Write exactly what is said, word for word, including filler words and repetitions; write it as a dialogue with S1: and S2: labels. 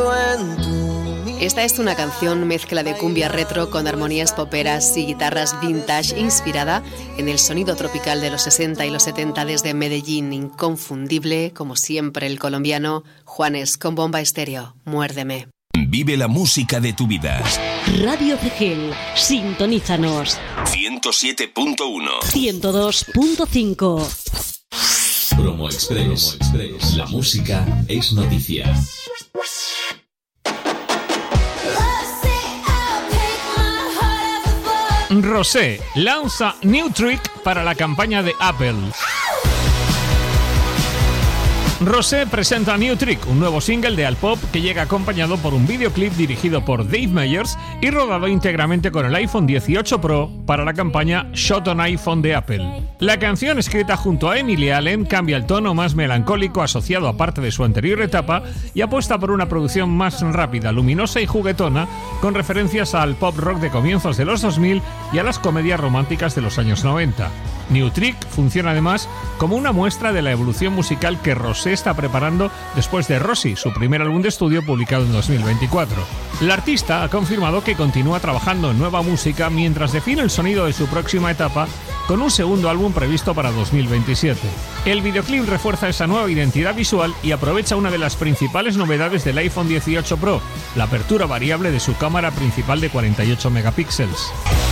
S1: pensando en tu...
S2: Esta es una canción mezcla de cumbia retro con armonías poperas y guitarras vintage inspirada en el sonido tropical de los sesenta y los setenta desde Medellín. Inconfundible, como siempre, el colombiano Juanes con Bomba Estéreo. Muérdeme.
S3: Vive la música de tu vida.
S4: Radio Cegel, sintonízanos.
S3: ciento siete punto uno.
S4: ciento dos punto cinco.
S5: Promo Express. Promo Express. La música es noticia.
S6: Rosé lanza New Trick para la campaña de Apple. Rosé presenta New Trick, un nuevo single de Alpop que llega acompañado por un videoclip dirigido por Dave Meyers y rodado íntegramente con el iPhone dieciocho Pro para la campaña Shot on iPhone de Apple. La canción, escrita junto a Emily Allen, cambia el tono más melancólico asociado a parte de su anterior etapa y apuesta por una producción más rápida, luminosa y juguetona, con referencias al pop rock de comienzos de los dos mil y a las comedias románticas de los años noventa. New Trick funciona además como una muestra de la evolución musical que Rosé está preparando después de Rosy, su primer álbum de estudio publicado en dos mil veinticuatro. La artista ha confirmado que continúa trabajando en nueva música mientras define el sonido de su próxima etapa con un segundo álbum previsto para dos mil veintisiete. El videoclip refuerza esa nueva identidad visual y aprovecha una de las principales novedades del iPhone dieciocho Pro, la apertura variable de su cámara principal de cuarenta y ocho megapíxeles.